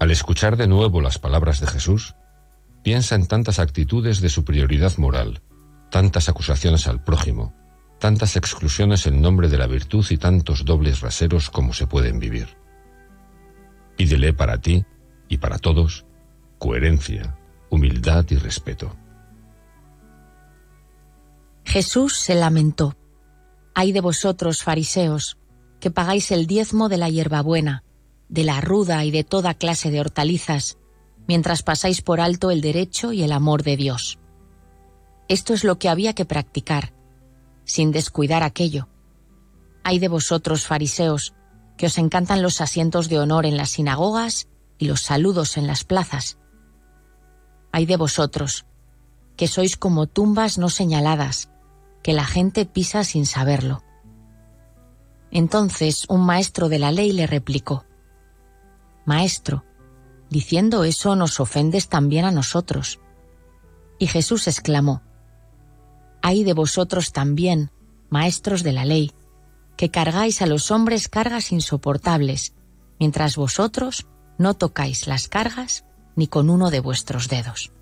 Al escuchar de nuevo las palabras de Jesús, piensa en tantas actitudes de superioridad moral, tantas acusaciones al prójimo, tantas exclusiones en nombre de la virtud y tantos dobles raseros como se pueden vivir. Pídele para ti y para todos coherencia, humildad y respeto. Jesús se lamentó. Ay de vosotros, fariseos, que pagáis el diezmo de la hierbabuena, de la ruda y de toda clase de hortalizas, mientras pasáis por alto el derecho y el amor de Dios. Esto es lo que había que practicar, sin descuidar aquello. Ay de vosotros, fariseos, que os encantan los asientos de honor en las sinagogas y los saludos en las plazas. Ay de vosotros, que sois como tumbas no señaladas, que la gente pisa sin saberlo. Entonces un maestro de la ley le replicó: Maestro, diciendo eso nos ofendes también a nosotros. Y Jesús exclamó: Ay de vosotros también, maestros de la ley, que cargáis a los hombres cargas insoportables, mientras vosotros no tocáis las cargas ni con uno de vuestros dedos.